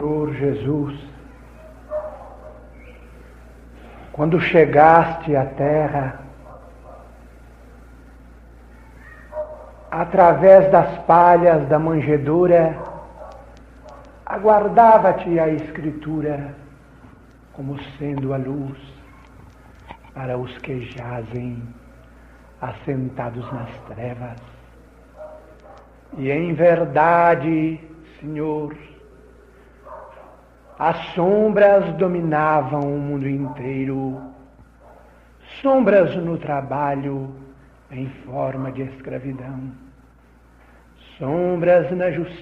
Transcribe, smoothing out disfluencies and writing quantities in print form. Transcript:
Senhor Jesus, quando chegaste à terra, através das palhas da manjedoura, aguardava-te a Escritura como sendo a luz para os que jazem assentados nas trevas. E em verdade, Senhor, as sombras dominavam o mundo inteiro, sombras no trabalho em forma de escravidão, sombras na justiça